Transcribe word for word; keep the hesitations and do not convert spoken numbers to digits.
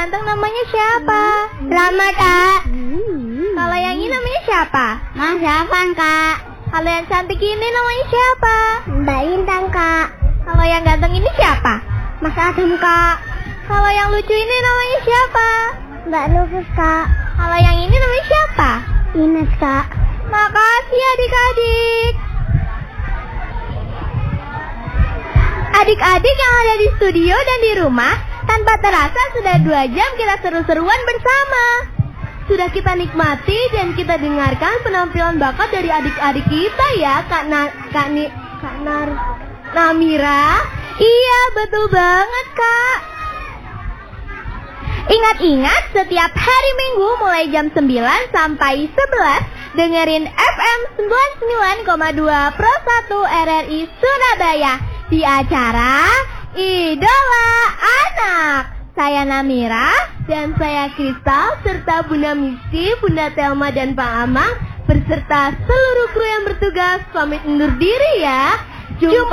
ganteng namanya siapa? Rama, Kak. Kalau yang ini namanya siapa? Mas Rafan, Kak. Kalau yang cantik ini namanya siapa? Mbak Intan, Kak. Kalau yang ganteng ini siapa? Mas Adam, Kak. Kalau yang lucu ini namanya siapa? Mbak Nufus, Kak. Kalau yang ini namanya siapa? Ines, Kak. Makasih adik-adik. Adik-adik yang ada di studio dan di rumah, tanpa terasa sudah dua jam kita seru-seruan bersama. Sudah kita nikmati dan kita dengarkan penampilan bakat dari adik-adik kita ya, Kak Na, Kak Ni, Kak Nar, Namira. Iya, betul banget, Kak. Ingat-ingat, setiap hari Minggu mulai jam sembilan sampai sebelas dengerin F M sembilan puluh sembilan koma dua Pro satu R R I Surabaya di acara Idola Anak. Saya Namira dan saya Kristal serta Bunda Misti, Bunda Telma dan Pak Amang beserta seluruh kru yang bertugas pamit undur diri ya. Jumpa